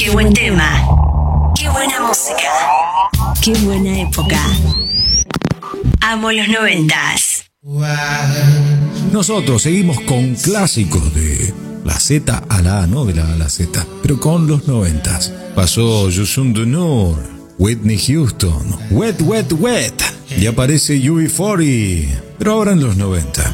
Qué buen tema. Qué buena música. Qué buena época. Amo los 90s. Nosotros seguimos con clásicos de la Z a la A, no de la A a la Z, pero con los 90s. Pasó Yusun Dunur, Whitney Houston, Wet Wet Wet, y aparece UB40, pero ahora en los 90.